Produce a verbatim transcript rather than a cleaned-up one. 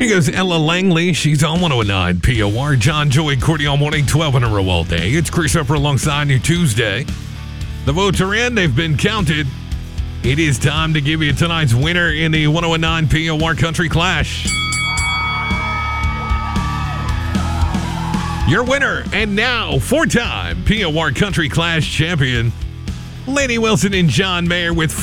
Here goes Ella Langley. She's on one oh nine P O R. John Joy, Courtney on morning, twelve in a row all day. It's Chris Upper alongside you Tuesday. The votes are in. They've been counted. It is time to give you tonight's winner in the one oh nine P O R Country Clash. Your winner, and now four-time P O R Country Clash champion, Laney Wilson and John Mayer with